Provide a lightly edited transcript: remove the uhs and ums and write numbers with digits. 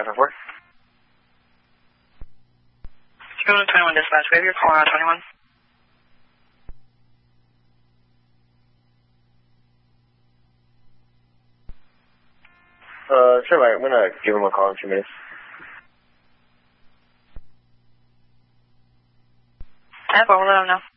554. 21 dispatch, we have your call on 21. Sure, I'm going to give him a call in 2 minutes. Yeah, but we'll let him know.